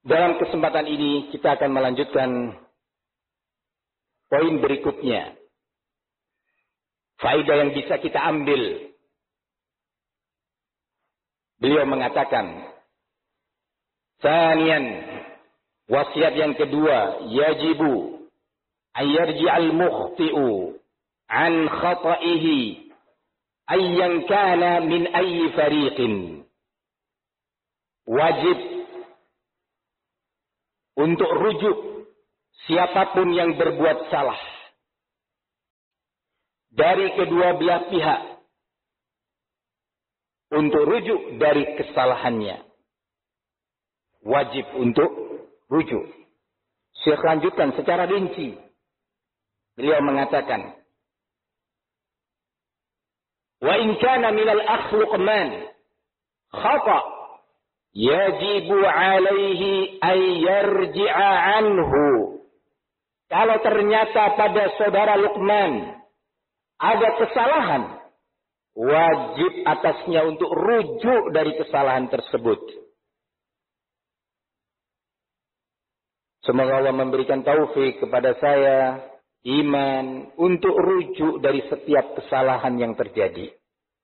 Dalam kesempatan ini kita akan melanjutkan poin berikutnya. Faedah yang bisa kita ambil. Beliau mengatakan, Tsaniyan, wasiat yang kedua, yajibu ayyarji'al mukhti'u an khata'ihi ayyan kana min ayyi fariqin. Wajib untuk rujuk siapapun yang berbuat salah dari kedua belah pihak, untuk rujuk dari kesalahannya. Wajib untuk rujuk. Syekh lanjutkan secara rinci. Beliau mengatakan, wa in kana minal akh Luqman khata' yajibu alaihi ay yarji'a anhu. Kalau ternyata pada saudara Luqman ada kesalahan, wajib atasnya untuk rujuk dari kesalahan tersebut. Semoga Allah memberikan taufik kepada saya, iman, untuk rujuk dari setiap kesalahan yang terjadi.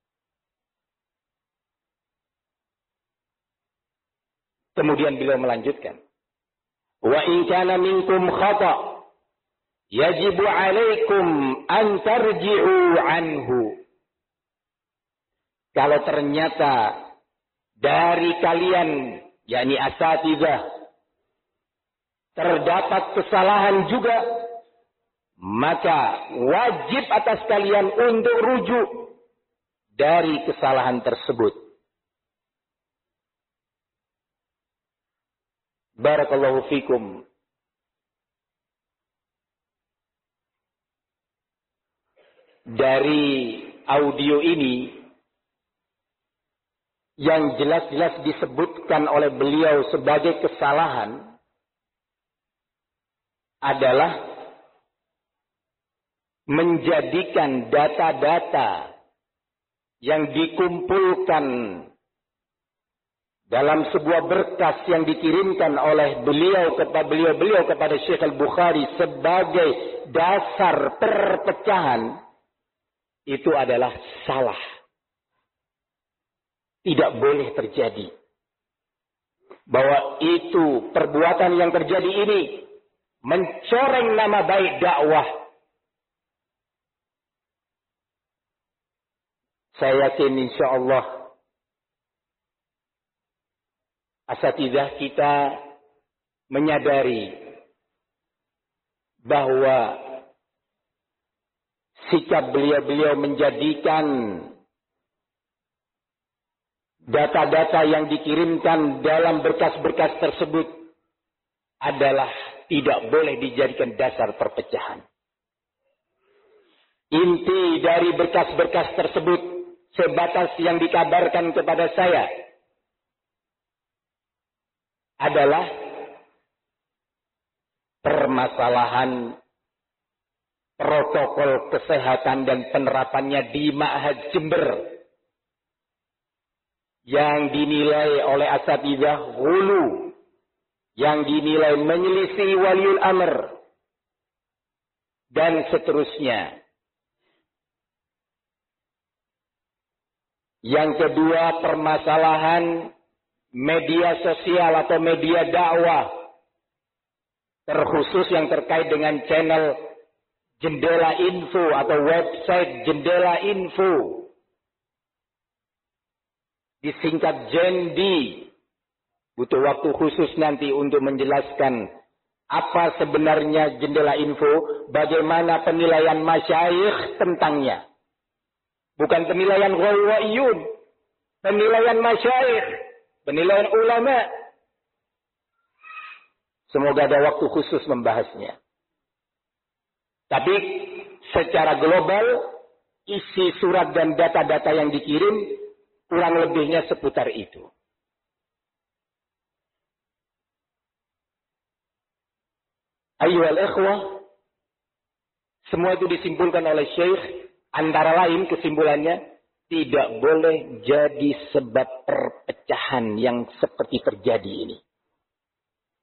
Kemudian beliau melanjutkan, wa in kana minkum khata' yajibu 'alaikum an tarji'u anhu. Kalau ternyata dari kalian, yakni asatidzah, terdapat kesalahan juga, maka wajib atas kalian untuk rujuk dari kesalahan tersebut. Barakallahu fikum. Dari audio ini yang jelas-jelas disebutkan oleh beliau sebagai kesalahan adalah menjadikan data-data yang dikumpulkan dalam sebuah berkas yang dikirimkan oleh beliau kepada Syekh Al-Bukhari sebagai dasar perpecahan, itu adalah salah. Tidak boleh terjadi. Bahwa itu perbuatan yang terjadi ini mencoreng nama baik dakwah. Saya yakin insyaallah asatidzah kita menyadari bahwa sikap beliau menjadikan data-data yang dikirimkan dalam berkas-berkas tersebut adalah tidak boleh dijadikan dasar perpecahan. Inti dari berkas-berkas tersebut sebatas yang dikabarkan kepada saya adalah permasalahan protokol kesehatan dan penerapannya di Ma'had Jember yang dinilai oleh asatidzah ghulu, yang dinilai menyelisih waliul amr, dan seterusnya. Yang kedua, permasalahan media sosial atau media dakwah, terkhusus yang terkait dengan channel Jendela Info atau website Jendela Info, disingkat JENDI. Butuh waktu khusus nanti untuk menjelaskan apa sebenarnya Jendela Info, bagaimana penilaian masyayikh tentangnya. Bukan penilaian ghawaiyun, penilaian masyayikh, penilaian ulama. Semoga ada waktu khusus membahasnya. Tapi secara global, isi surat dan data-data yang dikirim kurang lebihnya seputar itu. Ayyuhal ikhwah, semua itu disimpulkan oleh Syekh, antara lain kesimpulannya, tidak boleh jadi sebab perpecahan yang seperti terjadi ini.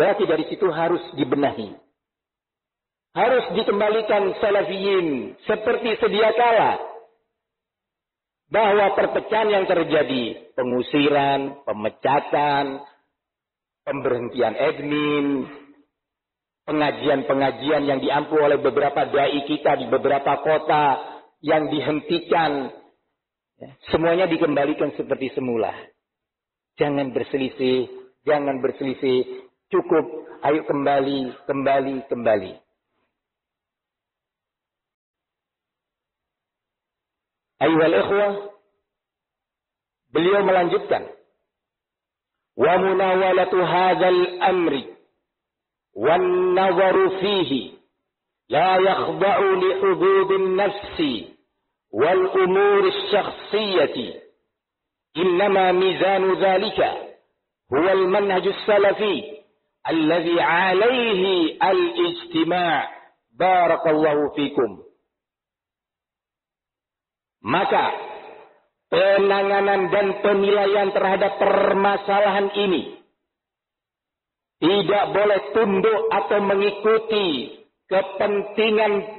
Berarti dari situ harus dibenahi. Harus dikembalikan salafiyin seperti sedia kala. Bahwa perpecahan yang terjadi, pengusiran, pemecatan, pemberhentian admin, pengajian-pengajian yang diampu oleh beberapa dai kita di beberapa kota yang dihentikan, semuanya dikembalikan seperti semula. Jangan berselisih, cukup, ayo kembali. Ayyuhal ikhwah, beliau melanjutkan, wa munawalatu hadzal amri wan nazaru fihi la yakhda'u li hududin nafsi wal umuri syakhsiyati, innama mizanu dhalika huwa al manhajus salafi alladhi alayhi al ijtima'. Barakallahu fikum. Maka penanganan dan penilaian terhadap permasalahan ini tidak boleh tunduk atau mengikuti kepentingan